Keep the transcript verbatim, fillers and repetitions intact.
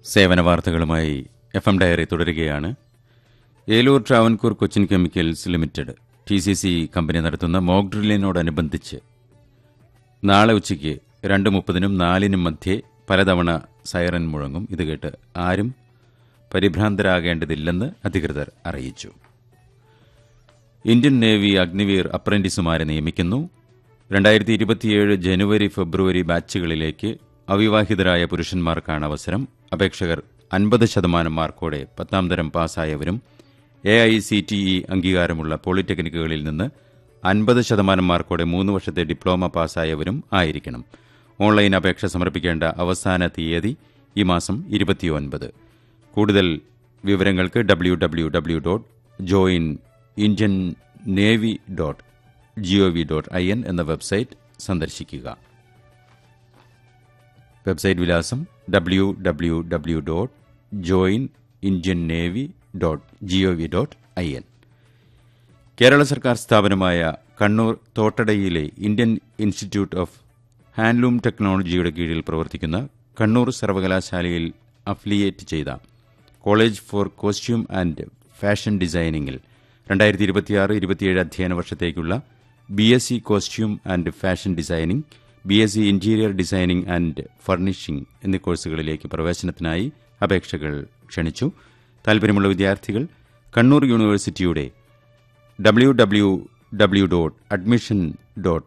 സേവന വാർത്തകളുമായി F M diary തുടരുകയാണ്. Eloor Travancore Cochin chemicals limited T C C company നടത്തുന്ന മോക്ക് ഡ്രില്ലിനോടനുബന്ധിച്ച് നാളെ ഉച്ചയ്ക്ക് രണ്ട് മുപ്പതിനും നാലിനും മധ്യേ പലതവണ സൈറൻ മുഴങ്ങും. ഇത് കേട്ട് ആരും പരിഭ്രാന്തരാകേണ്ടതില്ലെന്ന് അധികൃതർ അറിയിച്ചു. ഇന്ത്യൻ നേവി അഗ്നിവീർ അപ്രന്റീസുമാരെ നിയമിക്കുന്നു. രണ്ടായിരത്തി ഇരുപത്തിയേഴ് ജനുവരി ഫെബ്രുവരി ബാച്ചുകളിലേക്ക് അവിവാഹിതരായ പുരുഷന്മാർക്കാണ് അവസരം. അപേക്ഷകർ അൻപത് ശതമാനം മാർക്കോടെ പത്താം തരം പാസ്സായവരും A I C T E അംഗീകാരമുള്ള പോളിടെക്നിക്കുകളിൽ നിന്ന് അൻപത് ശതമാനം മാർക്കോടെ മൂന്ന് വർഷത്തെ ഡിപ്ലോമ പാസ്സായവരും ആയിരിക്കണം. ഓൺലൈൻ അപേക്ഷ സമർപ്പിക്കേണ്ട അവസാന തീയതി ഈ മാസം ഇരുപത്തിയൊൻപത്. കൂടുതൽ വിവരങ്ങൾക്ക് W W W dot join Indian navy dot G O V dot I N എന്ന വെബ്സൈറ്റ് സന്ദർശിക്കുക. വെബ്സൈറ്റ് വിലാസം W W W dot join Indian navy dot G O V dot I N. Kerala സർക്കാർ സ്ഥാപനമായ Kannur തോട്ടടയിലെ Indian institute of handloom ടെക്നോളജിയുടെ കീഴിൽ പ്രവർത്തിക്കുന്ന കണ്ണൂർ സർവകലാശാലയിൽ affiliate ചെയ്ത college four costume and fashion ഡിസൈനിങ്ങിൽ രണ്ടായിരത്തി ഇരുപത്തിയാറ് ഇരുപത്തിയേഴ് അധ്യയന വർഷത്തേക്കുള്ള B S C costume and fashion designing, B S C interior designing and furnishing എന്നീ കോഴ്സുകളിലേക്ക് പ്രവേശനത്തിനായി അപേക്ഷകൾ ക്ഷണിച്ചു. താൽപര്യമുള്ള വിദ്യാർത്ഥികൾ കണ്ണൂർ യൂണിവേഴ്സിറ്റിയുടെ W W W dot admission dot